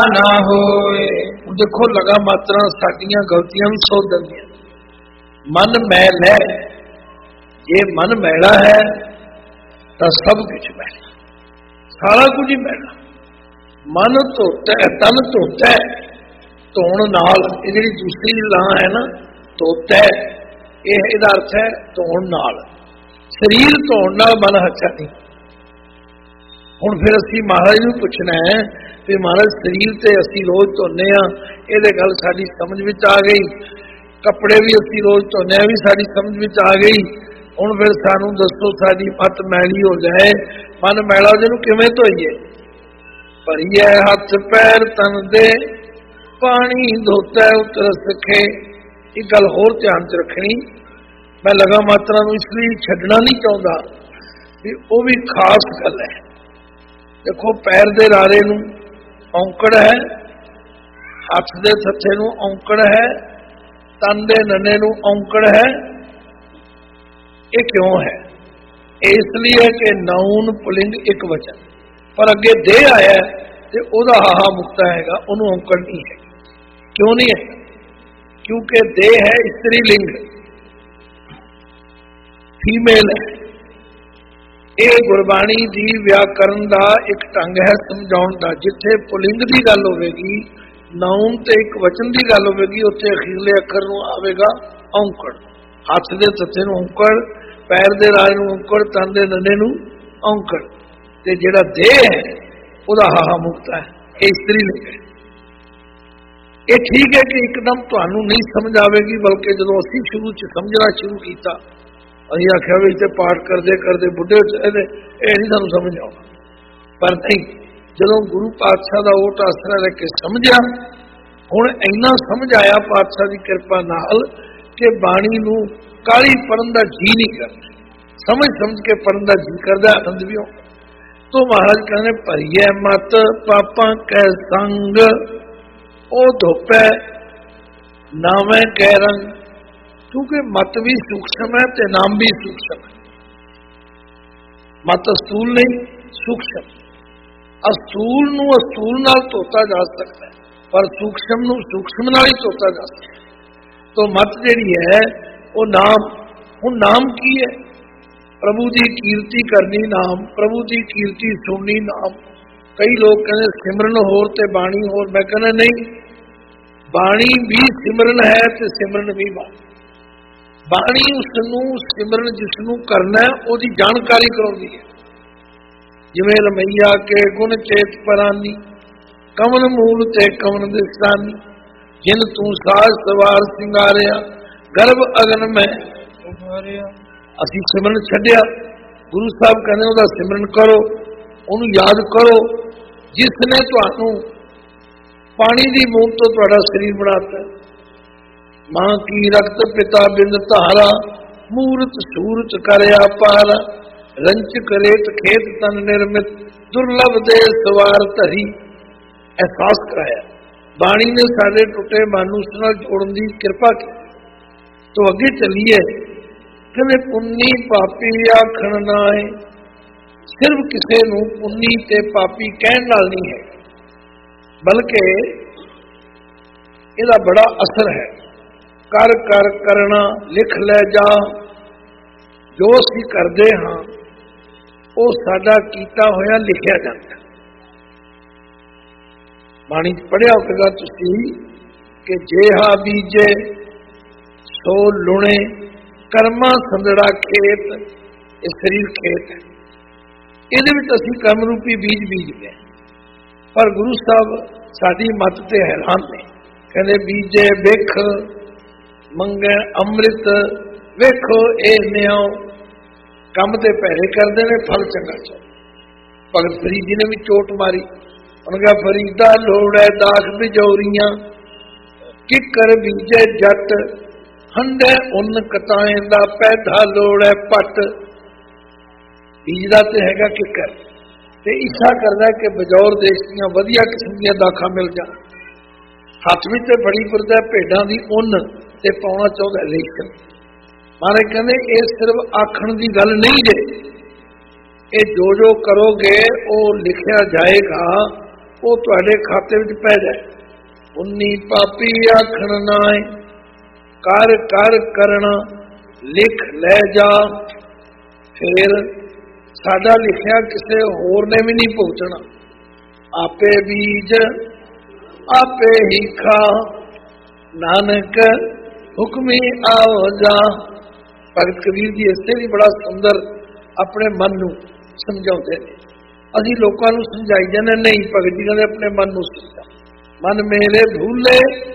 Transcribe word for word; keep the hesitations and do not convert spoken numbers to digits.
ना होए। देखो लगा मात्रा साडियां गलतियां भी सोच दिंदियां। मन मैल है, ये मन मैला है तो सब कुछ मैला, सारा कुछ ही मैला। मन धोता है, तन धोता है, धोण नाल ये जिहड़ी दूसरी लां है ना, धोता है, ये इहदा अर्थ है धोण नाल। शरीर धोण नाल मन हत्या नहीं। हुण फिर असीं महाराज नूं पुछना है कि महाराज शरीर ते असीं रोज धोने आ, इहदे गल साडी समझ विच आ गई। कपड़े भी असीं रोज धोने आ, भी साडी समझ विच आ गई। हुण फिर सानूं दसो साडी मत मैली हो जाए, मन मैला हो जाए, किवें धोईए? भरीए हथ पैर तन दे, पानी धोता उतर सके। एक गल होर ध्यान च रखनी, मैं लगा मात्रा नूं इसलिए छड्डना नहीं चाहुंदा भी वो भी खास गल है। देखो पैर दे रारे नूं औंकड़ है, हथ दे थत्थे नूं औंकड़ है, तन दे नने नूं औंकड़ है। ये क्यों है? इसलिए कि नाउन पुलिंग एक वचन, पर अगे देह आया तो ओदा हाहा मुक्ता हैगा, उन्होंने औंकड़ नहीं है। क्यों नहीं है? क्योंकि देह है स्त्रीलिंग, फीमेल है। ये गुरबाणी दी व्याकरण का एक ढंग है समझाउण दा। जिथे पुलिंग की गल होगी, नाउन ते एक वचन की गल होगी, उत्थे अखीरले अखर नूं आवेगा औंकड़। हथ दे तत्थे नूं औंकड़, पैर दे राज नूं औंकड़, तन दे नने नूं औंकड़, ते जिहड़ा देह है उहदा हाहा मुक्ता है, ये स्त्रीलिंग है। ये ठीक है कि एकदम तुहानूं नहीं समझ आवेगी, बल्कि जदों असीं शुरू च समझना शुरू किया, असीं आख्या भी इत्थे पाठ करते करते बुढ़े चाहते ये नहीं सानूं समझ आउणा। पर नहीं, जदों गुरु पातशाह का ओट आसरा लेके समझिया, हुण इन्ना समझ आया पातशाह की किरपा नाल कि बाणी नूं काली पढ़न का जी नहीं करता, समझ समझ के पढ़न का जी करता, आनंद भी आउंदा। तो महाराज कहने भरीए मत पापां कै संग, ओ धोपै नावै कै रंग। क्योंकि मत भी सूक्ष्म है ते नाम भी सूक्ष्म है। मत अस्तूल नहीं, सूक्ष्म। अस्तूल नूं अस्तूल नाल धोता जा सकता है, पर सूक्ष्म नूं सूक्ष्म नाल ही धोता जा सकता है। तो मत जिहड़ी है वो नाम। हुण नाम की है? प्रभु की कीर्ति करनी नाम, प्रभु की कीर्ति सुननी नाम। कई लोग कहते सिमरन होर ते बाणी होर, मैं कहना नहीं, बाणी भी सिमरन है ते सिमरन भी बाणी। बाणी उसनूं सिमरन जिसनूं करना है उसकी जानकारी कराउंदी है। जिवें रमैया के गुण चेत परानी, कवन मूल ते कवन दिसानी, जिन तू साज सवार सिंगारिया, गर्भ अगन में उभारिया। असीं सिमरन छड्डिया, गुरु साहब कहते उहदा सिमरन करो, उहनूं याद करो जिसने तुहानूं पानी की बूंद तो तुहाडा शरीर बनाता। मां की रक्त पिता बिंद धारा, मूरत सूरत करया पार, रंच करेत खेत तन निर्मित, दुर्लभ दे सवार धरी। एहसास कराया बाणी ने सारे टुटे मन उस नाल जोड़न की कृपा की। तो अगे चलिए, कहते पुन्नी पापी आखण ना है। सिर्फ किसी नूं पुन्नी ते पापी कहण नाल नहीं है, बल्कि इसका बड़ा असर है। कर कर करना लिख लै जा, जो असीं करते हाँ वो साडा कीता होया लिखिया जाता। बाणी पढ़िया होगा तुसीं कि जेहा बीजे सो लुणे, कर्मा संदड़ा खेत। ये शरीर खेत है, ये असीं कर्म रूपी बीज बीजते हैं। पर गुरु साहब साडी मत ते हैरान ने, कहते बीजे बिख मंगे अमृत, वेखो ए न्याओ। कम ते पैरे करते हैं, फल चंगा चो। भगत फरीद जी ने भी चोट मारी, उन्होंने कहा फरीदा लोड़ है दाख बिजौरियां, किकर बीजे जट, हंडे उन कताएं दा पैदा लोड़ है पट। बीज का तो हैगा किकर, ते इच्छा करता कि बजौर देश दियां वधिया किस्म दियां दाखां मिल जाण। हथ में तो बड़ी फिरदा भेडां दी उन ते पाउणा चाहुंदा रेशम। महाराज कहते ये सिर्फ आखण की गल नहीं जे, ये जो जो करोगे वो लिखा जाएगा ਉਹ ਤੁਹਾਡੇ ਖਾਤੇ ਵਿੱਚ ਪੈ ਜਾਏ। ਉਨੀ ਪਾਪੀ ਆਖਣ ਨਾਏ, ਕਰ ਕਰ ਕਰਨਾ ਲਿਖ ਲੈ ਜਾ। ਫਿਰ ਸਾਡਾ ਲਿਖਿਆ ਕਿਸੇ ਹੋਰ ਨੇ ਵੀ ਨਹੀਂ ਭੁਗਤਣਾ। ਆਪੇ ਬੀਜ ਆਪੇ ਹੀ ਖਾ, ਨਾਨਕ ਹੁਕਮੀ ਆਓ ਜਾ। ਭਗਤ ਕਬੀਰ ਜੀ ਇਸੇ ਲਈ ਬੜਾ ਸੁੰਦਰ ਆਪਣੇ ਮਨ ਨੂੰ ਸਮਝਾਉਂਦੇ ਨੇ। ਅਸੀਂ ਲੋਕਾਂ ਨੂੰ ਸਮਝਾਈ ਜਾਂਦੇ ਨਹੀਂ, ਭਗਤ ਜੀ ਕਹਿੰਦੇ ਆਪਣੇ ਮਨ ਨੂੰ ਸਮਝਾ। ਮਨ ਮੇਰੇ ਭੂਲੇ